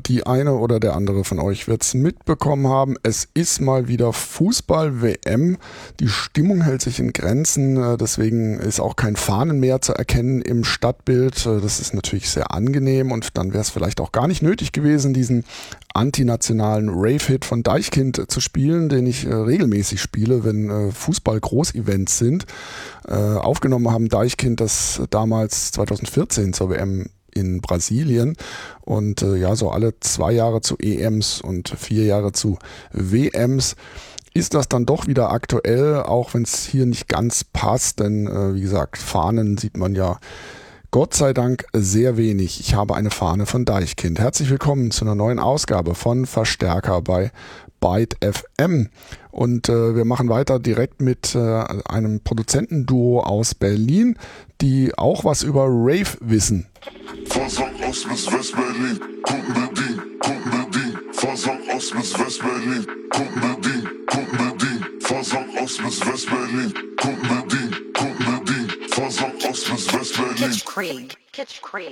Die eine oder der andere von euch wird es mitbekommen haben. Es ist mal wieder Fußball-WM. Die Stimmung hält sich in Grenzen. Deswegen ist auch kein Fahnen mehr zu erkennen im Stadtbild. Das ist natürlich sehr angenehm und dann wäre es vielleicht auch gar nicht nötig gewesen, diesen antinationalen Rave-Hit von Deichkind zu spielen, den ich regelmäßig spiele, wenn Fußball-Großevents sind. Aufgenommen haben Deichkind das damals 2014 zur WM in Brasilien und so alle 2 Jahre zu EMs und 4 Jahre zu WMs ist das dann doch wieder aktuell, auch wenn es hier nicht ganz passt, denn wie gesagt, Fahnen sieht man ja Gott sei Dank sehr wenig. Ich habe eine Fahne von Deichkind. Herzlich willkommen zu einer neuen Ausgabe von Verstärker bei Byte FM. Und wir machen weiter direkt mit einem Produzentenduo aus Berlin, die auch was über Rave wissen. Fahrsack aus bis West-Berlin, Kundenbedien, Kundenbedien. Fahrsack aus bis West-Berlin, Kundenbedien, Kundenbedien. Fahrsack aus bis West-Berlin, Kundenbedien, Kundenbedien. Fahrsack aus bis West-Berlin. Kitschkrieg, Kitschkrieg.